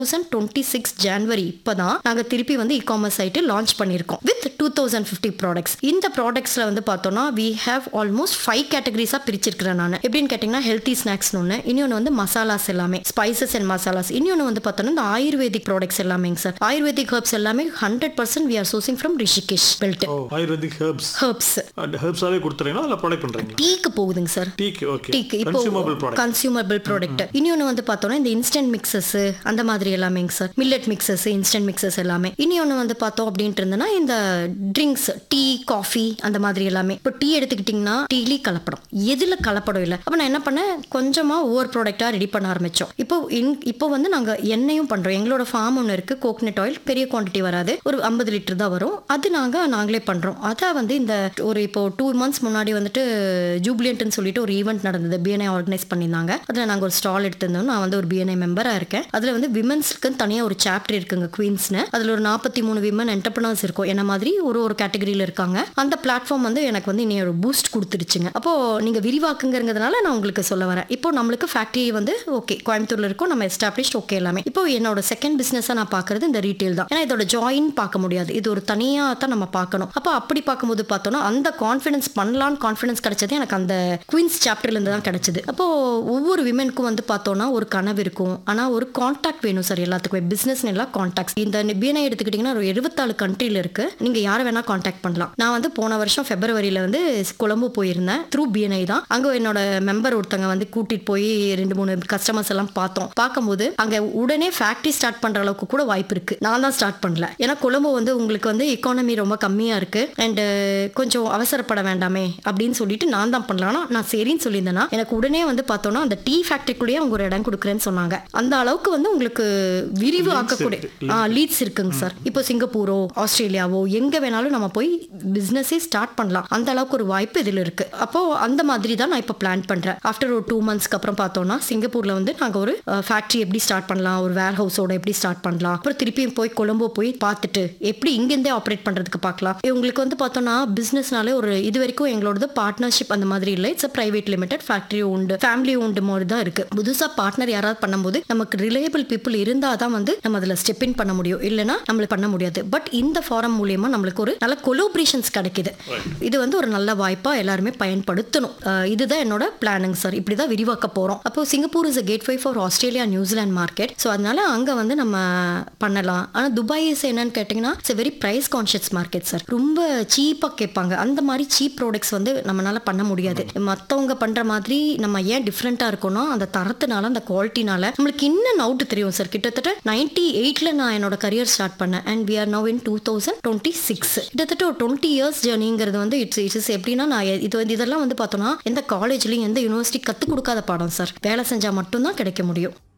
2026 ஜனவரி இப்பதான் நாங்க திருப்பி வந்து இ-காமர்ஸ் சைட்டு லான்ச் பண்ணியிருக்கோம் வித் 2050 ப்ராடக்ட்ஸ். இந்த ப்ராடக்ட்ஸ்ல வந்து பார்த்தோம்னா we have almost 5 கேட்டகரிஸா பிரிச்சிருக்கிறேன் நான். எப்படின்னு கேட்டீங்கன்னா ஹெல்த்தி ஸ்நாக்ஸ் ஒன்று, இன்னொன்று வந்து மசாலாஸ் எல்லாமே ஸ்பைசஸ் அண்ட் மசாலாஸ், இன்னொன்று வந்து பார்த்தோம்னா இந்த ayurvedic products எல்லாமேங்க sir. Ayurvedic herbs எல்லாமே 100% we are sourcing from Rishikesh belt. Ayurvedic herbs ஹெர்ப்ஸாவே கொடுத்துறீங்களா இல்ல ப்ராடக்ட் பண்றீங்களா? டீக்கு போகுதுங்க சார். டீக்கு ஓகே. டீக்கு இப்போ கன்சியூமபிள் ப்ராடக்ட். இன்னொன்று வந்து பார்த்தோம்னா இந்த இன்ஸ்டன்ட் மிக்சஸ் அந்த மாதிரி எல்லாமேங்க sir. Millet mixes, instant mixes எல்லாமே. இன்னொன்று வந்து பார்த்தோம் அப்படின்ட்டு இருந்தேன்னா இந்த ட்ரிங்க்ஸ், டீ, காஃபி அந்த மாதிரி எல்லாமே. இப்போ டீ எடுத்துக்கிட்டிங்கன்னா டீலி கலப்படம், எதுல கலப்படம் இல்லை. அப்போ நான் என்ன பண்ணேன், கொஞ்சமா ஒவ்வொரு ப்ராடக்டா ரெடி பண்ண ஆரம்பிச்சோம். இப்போ வந்து நாங்க எண்ணெயும் பண்றோம். எங்களோட ஃபார்ம் ஒன்று இருக்கு, கோகனட் ஆயில். பெரிய குவான்டிட்டி வராது, ஒரு 50 லிட்டர் தான் வரும். அது நாங்களே பண்றோம். அதை வந்து இந்த ஒரு இப்போ 2 months முன்னாடி வந்துட்டு ஜூப்ளியன்ட்னு சொல்லிட்டு ஒரு ஈவெண்ட் நடந்தது, பிஎன்ஐ ஆர்கனைஸ் பண்ணியிருந்தாங்க. அதில் நாங்கள் ஒரு ஸ்டால் எடுத்திருந்தோம். நான் வந்து ஒரு பிஎன்ஐ மெம்பராக இருக்கேன். அதில் வந்து விமன்ஸ்க்கு தனியாக ஒரு சாப்டர் இருக்குங்க, குவீன்ஸ்னு. அதில் ஒரு 43 விமன் என்டர்பிரனர்ஸ் இருக்கும், என்ன மாதிரி ஒரு கேட்டகரியில் இருக்காங்க. அந்த பிளாட்ஃபார்ம் வந்து எனக்கு வந்து இன்னும் ஒரு பூஸ்ட் கொடுத்துருச்சுங்க. அப்போ நீங்க விரிவாக்குங்கிறதுனால நான் உங்களுக்கு சொல்ல வரேன். இப்போ நம்மளுக்கு ஃபேக்டரி வந்து ஓகே கோயம்புத்தூர்ல இருக்கும், நம்ம எஸ்டாப்ளிஷ்ட் ஓகே எல்லாமே. இப்போ என்னோட செகண்ட் பிசினஸா நான் பார்க்கறது இந்த ரீட்டைல் தான். ஏன்னா இதோட ஜாயின் பார்க்க முடியாது, இது ஒரு தனியா தான் நம்ம பார்க்கணும். அப்போ அப்படி பார்க்கும்போது பார்த்தோம்னா அந்த கான்ஃபிடன்ஸ் பண்ணலான்னு கான்ஃபிடன்ஸ் கிடைச்சது எனக்கு அந்த குவீன்ஸ் சாப்டர்ல இருந்து தான் கிடைச்சது. அப்போ ஒவ்வொரு விமெனுக்கும் வந்து பார்த்தோம்னா ஒரு கனவு இருக்கும், ஆனா ஒரு கான்டாக்ட் வேணும் சார் எல்லாத்துக்குமே. பிசினஸ் எல்லாம் கான்டாக்ட்ஸ். இந்த பிஎன்ஐ எடுத்துக்கிட்டீங்கன்னா ஒரு 74 கண்ட்ரில இருக்கு, நீங்க யாரை வேணா கான்டாக்ட் பண்ணலாம். நான் வந்து போன வருஷம் பிப்ரவரியில வந்து கொலம்போ போயிருந்தேன், த்ரூ பிஎன்ஐ தான். அங்க என்னோட மெம்பர் ஒருத்தங்க வந்து கூட்டிட்டு போய் 2-3 கஸ்டமர்ஸ் எல்லாம் பார்த்தோம். பார்க்கும்போது அங்க உடனே ஃபேக்டரி ஸ்டார்ட் பண்ற அளவுக்கு கூட வாய்ப்பு இருக்கு. நான் தான் ஸ்டார்ட் பண்ணல, ஏன்னா கொலம்போ வந்து உங்களுக்கு வந்து எக்கானமி ரொம்ப கம்மியா இருக்கு அண்ட் கொஞ்சம் அவசரப்பட வேண்டாமே அப்படின்னு சொல்லிட்டு நான் தான் பண்ணலாம். நான் சரின்னு சொல்லியிருந்தேன்னா எனக்கு உடனே வந்து பார்த்தோம்னா அந்த டீ ஃபேக்டரிக்குள்ளேயே அவங்க ஒரு இடம் கொடுக்குறேன்னு சொன்னாங்க. அந்த அளவுக்கு வந்து உங்களுக்கு விரிவு ஆக்கக்கூடிய லீட்ஸ் இருக்குங்க சார். இப்போ சிங்கப்பூரோ ஆஸ்திரேலியாவோ எங்க வேணாலும் நம்ம போய் பிசினஸே ஸ்டார்ட் பண்ணலாம், அந்த அளவுக்கு ஒரு வாய்ப்பு இதில் இருக்கு. அப்போ அந்த மாதிரி தான் நான் இப்போ பிளான் பண்றேன். ஆஃப்டர் ஒரு 2 monthsக்கு அப்புறம் பார்த்தோம்னா சிங்கப்பூர்ல வந்து நாங்க ஒரு ஃபேக்டரி எப்படி ஸ்டார்ட் பண்ணலாம், ஒரு வேர் ஹவுஸோட எப்படி ஸ்டார்ட் பண்ணலாம், அப்புறம் திருப்பியும் போய் கொலம்போ போய் பார்த்துட்டு எப்படி இங்கிருந்தே ஆப்ரேட் பண்றதுக்கு பார்க்கலாம். உங்களுக்கு வந்து பார்த்தோம்னா பிசினஸ்னாலே ஒரு இது வரைக்கும் எங்களோட பார்ட்னர்ஷிப் அந்த மாதிரி இல்லை. It's private limited, factory owned, family owned மாதிரி தான் இருக்கு. புதுசா பார்ட்னர் யாராவது பண்ணும்போது நமக்கு ரிலையபிள் பீப்புள் இருந்தால் தான் வந்து நம்ம அதில் ஸ்டெப் இன் பண்ண முடியும், இல்லைன்னா நம்மளுக்கு பண்ண முடியாது. பட் இந்த ஃபாரம் மூலியமா நம்மளுக்கு ஒரு நல்ல கொலோபரேஷன்ஸ் கிடைக்குது. இது வந்து ஒரு நல்ல வாய்ப்பா எல்லாருமே பயன்படுத்தணும். இதுதான் என்னோட பிளானிங் சார். இப்படிதான் விரிவாக்க போறோம். அப்போ Singapore is a gateway for Australia New Zealand market. So அதனால அங்க வந்து நம்ம பண்ணலாம். ஆனா துபாய் என்னன்னு கேட்டீங்கன்னா it's very price conscious market sir. ரொம்ப சீப்பா கேட்பாங்க. அந்த மாதிரி சீப் ப்ராடக்ட்ஸ் வந்து நம்மளால பண்ண முடியாது. மற்றவங்க பண்ற மாதிரி நம்ம ஏன் டிஃப்ரெண்டா இருக்கணும், அந்த தரத்தினால அந்த குவாலிட்டினால நம்மளுக்கு இன்னும் அவுட் தெரியும் சார். கிட்டத்தட்ட 98ல நான் என்னோட கரியர் ஸ்டார்ட் பண்ணேன் and we are now in 2026. கிட்டத்தட்ட ஒரு 20 years ஜர்னிங்கிறது வந்து இட்ஸ் எப்படின்னா நான் இதெல்லாம் வந்து பார்த்தோம்னா எந்த காலேஜ்லயும் எந்த யூனிவர்சிட்டி கற்றுக் கொடுக்காத பாடம் சார். வேலை செஞ்சா மட்டும்தான் கிடைக்க முடியும்.